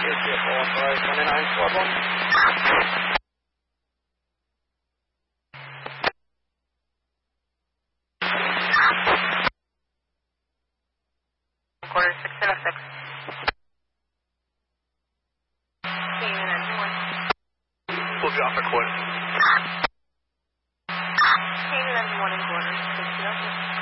Is it authorized 2941? Quarter 606. Canadian engine 1. We'll drop a quarter. Canadian engine 1 in quarter 606.